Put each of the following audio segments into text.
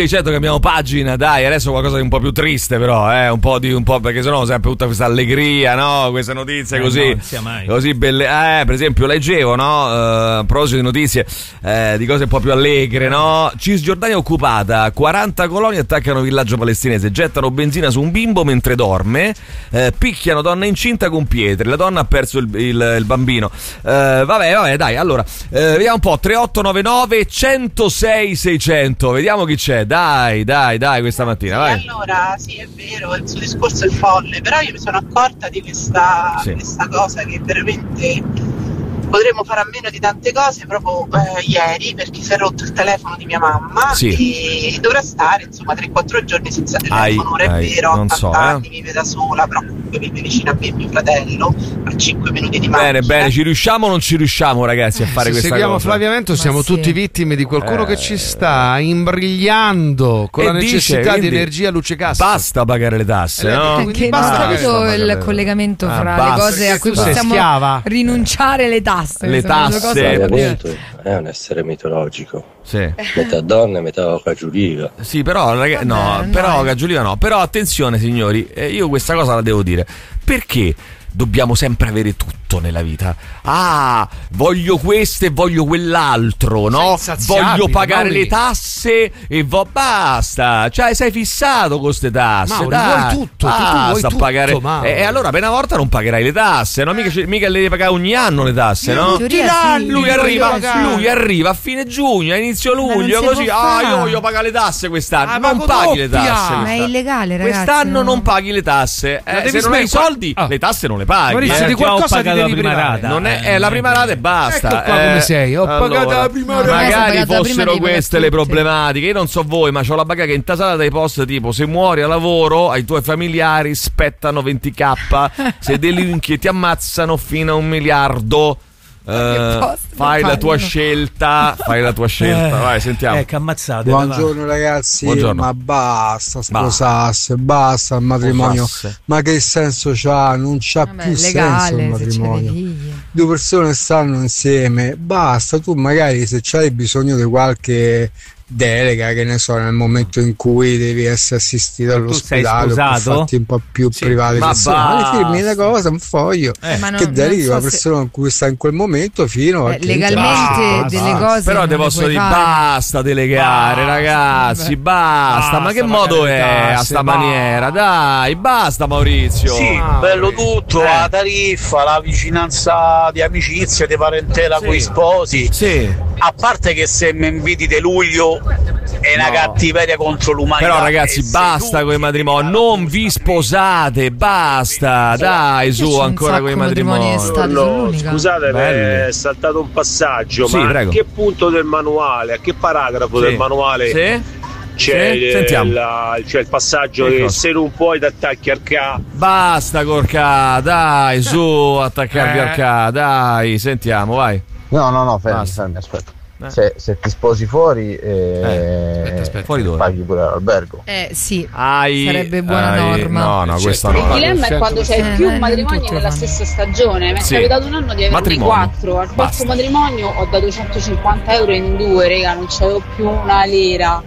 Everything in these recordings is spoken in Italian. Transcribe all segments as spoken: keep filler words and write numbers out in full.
Certo, cambiamo pagina, dai, adesso qualcosa di un po' più triste, però, eh, un po' di un po', perché sennò sempre tutta questa allegria, no? Queste notizie eh, così, no, mai. così belle. Eh, per esempio, leggevo, no? Uh, a proposito di notizie, eh, di cose un po' più allegre, no? Cisgiordania occupata, quaranta coloni attaccano villaggio palestinese, gettano benzina su un bimbo mentre dorme, eh, picchiano donna incinta con pietre, la donna ha perso il, il, il bambino. Eh, vabbè, vabbè, dai, allora, eh, vediamo un po', tre otto nove nove centosei seicento, vediamo chi c'è. Dai, dai, dai, questa mattina, vai. Allora, sì, è vero, il suo discorso è folle, però io mi sono accorta di questa, sì. questa cosa che veramente potremmo fare a meno di tante cose proprio eh, ieri, perché si è rotto il telefono di mia mamma, sì. e dovrà stare insomma tre quattro giorni senza telefono. Ai, Ora è ai, vero, non a so, anni, eh. vive da sola, però comunque vive vicino a me e mio fratello, a cinque minuti di macchina. Bene, bene, ci riusciamo o non ci riusciamo, ragazzi, a fare Se questa seguiamo cosa? Flavia Vento siamo sì. tutti vittime di qualcuno eh. che ci sta imbrigliando con e la necessità dice, di energia luce cassa. Basta pagare le tasse, eh, no? Perché basta, non ho capito eh, il collegamento ah, fra basta. le cose a cui tu sei possiamo schiava. rinunciare le tasse. Le tasse. Appunto, è un essere mitologico. Sì. Metà donna e metà Oca Giulica. Sì, però ragazzi, no, Vabbè, però no. Oca Giulica no. Però attenzione, signori, eh, io questa cosa la devo dire. Perché dobbiamo sempre avere tutto nella vita? Ah, voglio questo e voglio quell'altro, no? Voglio pagare Mauri. le tasse e vo- basta. Cioè, sei fissato con ste tasse. Mauri, dai, vuoi tutto, tu basta vuoi tutto, pagare. Mauri. E, e allora per una volta non pagherai le tasse, no? Mica, mica le devi pagare ogni anno le tasse, no? teoria sì, lui, arriva, teoria. lui arriva a fine giugno, a inizio non luglio, si così. può Ah, fare. io voglio pagare le tasse quest'anno. Ah, non ma paghi le doppia! tasse. Ma è quest'anno. illegale, ragazzi. Quest'anno no. non paghi le tasse. Eh, La devi se non hai i smettere- soldi, Ah. le tasse non le paghi. Maurizio, eh. di qualcosa ho pagato ti devi la prima privare. rata. Non è, eh, la prima rata e basta. Ecco qua eh. come sei, ho pagato Allora, la prima No, rata. magari magari pagata prima fossero di pagare queste le tutti. problematiche. Io non so voi, ma c'ho la baga che intasata dai post tipo: se muori a lavoro, ai tuoi familiari spettano venti k, se delinqui ti ammazzano fino a un miliardo. Eh, post fai la tua pagano? scelta, fai la tua scelta. Vai, sentiamo. Ecco, ammazzate. Buongiorno ragazzi, Buongiorno. ma basta sposarsi, basta il matrimonio, Sposasse. ma che senso c'ha? Non c'ha Vabbè, più senso il legale, se c'è dei matrimonio. figli. Due persone stanno insieme, basta. Tu magari se c'hai bisogno di qualche delega, che ne so, nel momento in cui devi essere assistito all'ospedale, sei per sposato? fatti un po' più Sì, privati, ma personali, basta. firmi una cosa, un foglio Eh, ma non- che non deriva so la se- persona con cui sta in quel momento fino a Eh, che legalmente basta. delle cose Però non te le posso puoi dire fare. basta delegare, Basta, ragazzi, vabbè. basta. Basta Ma che pagare modo le è a tasse, sta basta. maniera? Dai, basta Maurizio. Sì, Ah, bello tutto, eh. la tariffa, la vicinanza di amicizia, di parentela Sì. con i sposi. Sì. A parte che se mi inviti di luglio è una No. cattiveria contro l'umanità. Però ragazzi, E se basta tu con i matrimoni, chiedi non alla vi giusta sposate, basta, dai, Perché su c'è un ancora sacco con i matrimoni matrimoni. d'estate, sono l'unica. Scusate, Belli. è saltato un passaggio, Sì, ma prego. a che punto del manuale, a che paragrafo Sì. del manuale Sì? c'è, Sì? il, Sentiamo. la- c'è il passaggio Che che cosa? se non puoi t'attacchi al ca? Basta Corca, dai, su, attaccarvi Eh. al ca, dai, sentiamo, vai. No, no, no, fermi, Basta. fermi, aspetta. Eh. Se, se ti sposi fuori, eh, aspetta, aspetta. Fuori dove? paghi pure l'albergo. Eh sì, Ai, sarebbe buona ai- norma. No, no, questa Il no. dilemma è quando c'hai Eh, più non matrimoni tutti nella lo fanno. stessa stagione. Mi è Sì. capitato un anno di averne Matrimonio. quattro. Al quarto Basta. matrimonio ho dato centocinquanta euro in due, raga, non c'avevo più una lira.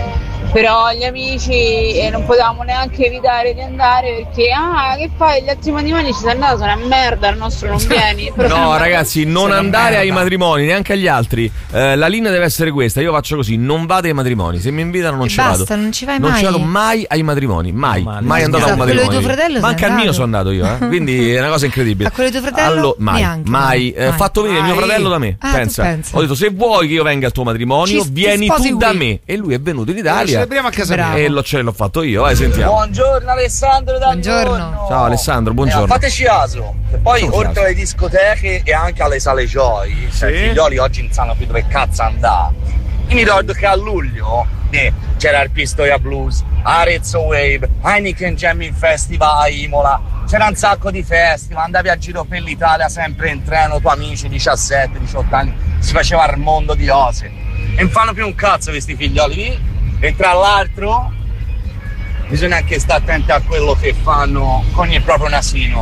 Però gli amici eh, non potevamo neanche evitare di andare perché ah che fai, gli altri matrimoni ci sei andato, sono una merda, il nostro non vieni. Però sono No, una- ragazzi, non Sei una andare ai merda. matrimoni, neanche agli altri. Eh, la linea deve essere questa. Io faccio così: non vado ai matrimoni. Se mi invitano, non E ci basta, vado. non ci vai Non mai. ci vado mai ai matrimoni. Mai, No, ma mai no, andato scusa, a un a quello di matrimonio. tuo fratello sei Ma anche al andato? mio sono andato io, eh. Quindi è una cosa incredibile. A quello di tuo fratello? Allo- mai, Neanche. mai. Eh, Mai. fatto venire mio Mai. fratello da me. Ah, tu pensa. pensa. Ho detto: se vuoi che io venga al tuo matrimonio, Ci- ti vieni sposi tu da lui. me. E lui è venuto in Lo Italia. celebriamo a casa Bravo. mia. E lo, ce l'ho fatto io. Vai, sentiamo. Buongiorno Alessandro da Buongiorno. Livorno. Ciao Alessandro, buongiorno. Eh, fateci caso. E poi Facciamo oltre caso. alle discoteche e anche alle sale Joy, cioè, i figlioli oggi non sanno più dove cazzo andare. Io mi ricordo che a luglio eh, c'era il Pistoia Blues, Arezzo Wave, Heineken Jamming Festival a Imola, c'era un sacco di festival, andavi a giro per l'Italia sempre in treno, tuoi amici diciassette diciotto anni, si faceva il mondo di cose. E non fanno più un cazzo questi figlioli. E tra l'altro bisogna anche stare attenti a quello che fanno con il proprio nasino.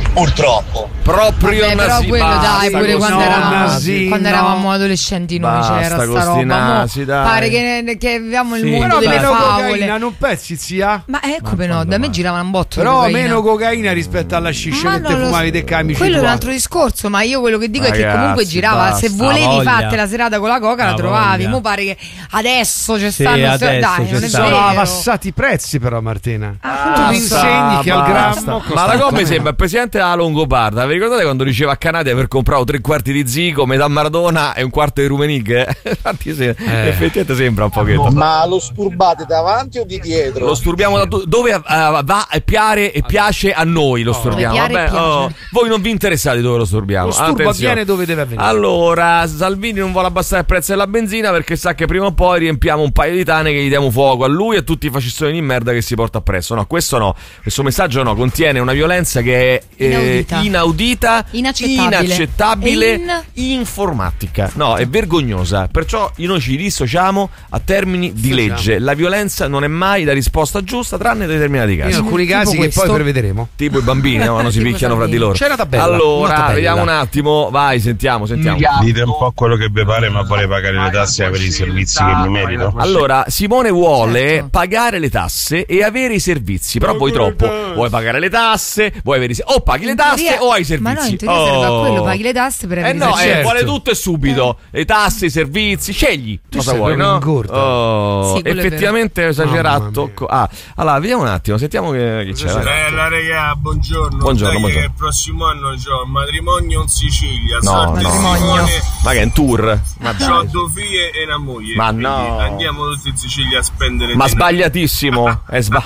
Purtroppo. Proprio Vabbè, però nasi, quello basta, dai, pure così, quando, no, eravamo, nasi, quando no. eravamo adolescenti noi Basta c'era sta con sti roba. Mo nasi, dai. pare che, che viviamo il Sì, mondo però delle meno favole. cocaina non pensi zia? Ma eh, come no, da me giravano un botto di Però cocaina. meno cocaina rispetto alla sciscia Ma che te non lo fumavi so. dei camici. Quello è un tua. altro discorso, ma io quello che dico è che Ragazzi, comunque girava. basta. Se volevi Ha voglia. farti la serata con la coca, la Ha trovavi. voglia. Mo pare che adesso c'è Sì, stanno. adesso dai, c'è non è stanno. Sono vero. abbassati i prezzi però Martina. Ah, tu non mi so. insegni che al Basta. grammo Ma la cosa mi sembra il presidente della Longobarda. Vi ricordate quando diceva a Canati di aver comprato tre quarti di Zico, metà Maradona e un quarto di Rumenig? Infatti sì, effettivamente sembra un pochetto. Ma lo sturbate davanti o di dietro? Lo sturbiamo da tu- dove uh, va e piare e piace a noi lo sturbiamo. Piare e Vabbè, piace. oh, voi non vi interessate dove lo sturbiamo. Lo sturbo Attenzione. avviene dove deve avvenire. Allora, Salvini non vuole abbassare il prezzo della benzina perché sa che prima o poi riempiamo un paio di tane che gli diamo fuoco a lui e a tutti i fascistoni di merda che si porta appresso. No, questo no. Questo messaggio no, contiene una violenza che è eh, Inaudita. inaudita, Inaccettabile. inaccettabile, E in- informatica. No, è vergognosa. Perciò noi ci dissociamo a termini di legge. La violenza non è mai la risposta giusta tranne in determinati In casi. alcuni Tipo casi che questo. poi prevederemo. Tipo i bambini, no? Quando si Tipo picchiano fra di loro. C'è una tabella, una Allora, tabella. vediamo un attimo. Vai, sentiamo, sentiamo. Dite un po' quello che vi pare, ma vorrei pagare le tasse per i servizi che mi merito. Allora, Simone vuole Certo. pagare le tasse e avere i servizi, però vuoi troppo. Vuoi pagare le tasse, vuoi avere i servizi. O paghi le In tasse teoria- o hai i servizi. Ma no, in teoria serve a Oh. quello, paghi le tasse per Eh avere i no, servizi. eh, certo. vuole tutto e subito. Le tasse, i servizi, scegli. Tu Cosa sei vuoi, proprio no? ingorda. Oh, Sì, quello è effettivamente Mamma esagerato. mia. Co- Ah, allora, vediamo un attimo, sentiamo che, che c'è. vai. Bella regà, buongiorno. Buongiorno, Dai, buongiorno. che il prossimo anno c'ho un matrimonio in Sicilia. No, sorte no. Simone, Ma che è un tour? Ma c'ho dai. due figlie e una moglie. Ma quindi no. Andiamo tutti in Sicilia a spendere. Ma denaro. sbagliatissimo. È sba-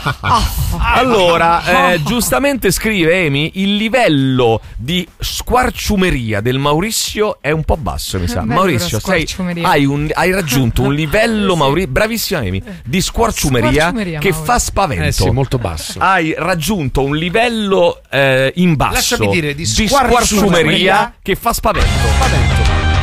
allora, eh, giustamente scrive Amy: il livello di squarciumeria del Maurizio è un po' basso, mi sa. Bello, Maurizio, però, sei, squarciumeria. hai, un- hai raggiunto un livello, Mauri- bravissima Amy, di squarciumeria, Squarciumeria, che Mauri. fa spavento. Eh sì, molto basso. Hai raggiunto un livello eh, in basso Lasciami dire, di squarciumeria squarciumeria che fa spavento. Spavento.